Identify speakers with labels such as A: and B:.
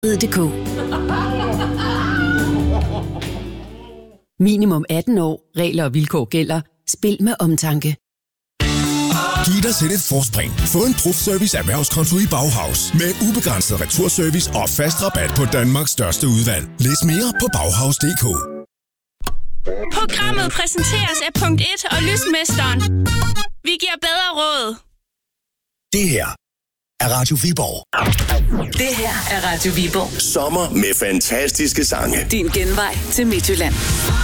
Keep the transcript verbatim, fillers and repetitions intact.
A: punktum d k. Minimum atten år. Regler og vilkår gælder. Spil med omtanke.
B: Giv dig selv et forspring. Få en Prof-Service erhvervskonto i Bauhaus. Med ubegrænset returservice og fast rabat på Danmarks største udvalg. Læs mere på bauhaus punktum d k.
C: Programmet præsenteres af Punkt et og Lysmesteren. Vi giver bedre råd.
B: Det her er Radio Viborg.
D: Det her er Radio Viborg.
B: Sommer med fantastiske sange.
D: Din genvej til Midtjylland.